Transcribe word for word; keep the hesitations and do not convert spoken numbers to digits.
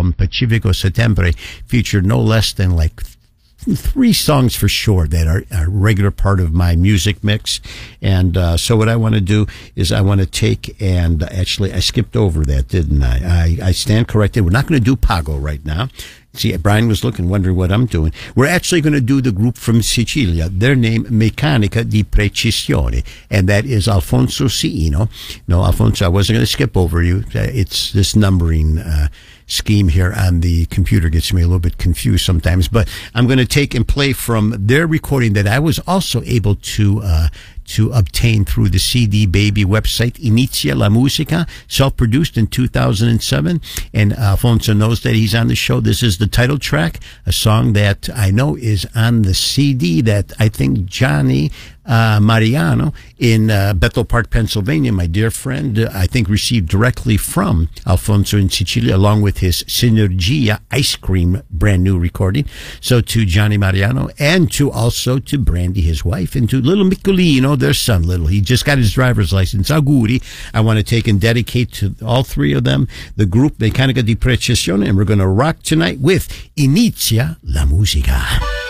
album, Pacifico Settembre, featured no less than like three songs for sure that are a regular part of my music mix. And uh, so what I want to do is I want to take and actually I skipped over that, didn't I? I, I stand corrected. We're not going to do Pago right now. See, Brian was looking, wondering what I'm doing. We're actually going to do the group from Sicilia, their name, Meccanica di Precisione, and that is Alfonso Ciino. No, Alfonso, I wasn't going to skip over you. It's this numbering uh, scheme here on the computer gets me a little bit confused sometimes, but I'm going to take and play from their recording that I was also able to uh, to obtain through the C D Baby website, Inizia la Musica, self-produced in two thousand seven. And Alfonso knows that he's on the show. This is the title track, a song that I know is on the C D that I think Johnny uh, Mariano in uh, Bethel Park, Pennsylvania, my dear friend, uh, I think received directly from Alfonso in Sicilia, along with his Sinergia ice cream brand new recording. So to Johnny Mariano, and to also to Brandy, his wife, and to little Miccolino, their son, little. He just got his driver's license. Auguri. I want to take and dedicate to all three of them the group Meccanica di Precisione, and we're going to rock tonight with Inizia la Musica.